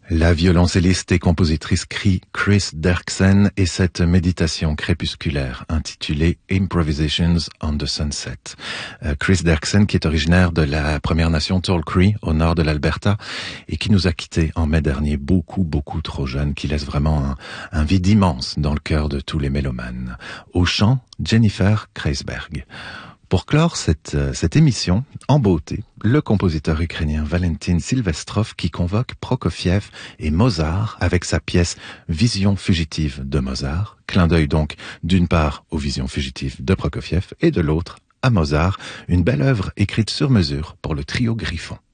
La violoncelliste et compositrice Chris Derksen et cette méditation crépusculaire intitulée Improvisations on the Sunset. Chris Derksen qui est originaire de la Première Nation Tall Cree au nord de l'Alberta et qui nous a quittés en mai dernier beaucoup trop jeune, qui laisse vraiment un vide immense dans le cœur de tous les mélomanes. Au chant, Jennifer Kreisberg. Pour clore cette émission, en beauté, le compositeur ukrainien Valentin Silvestrov qui convoque Prokofiev et Mozart avec sa pièce Vision fugitive de Mozart. Clin d'œil donc d'une part aux visions fugitives de Prokofiev et de l'autre à Mozart, une belle œuvre écrite sur mesure pour le trio Griffon.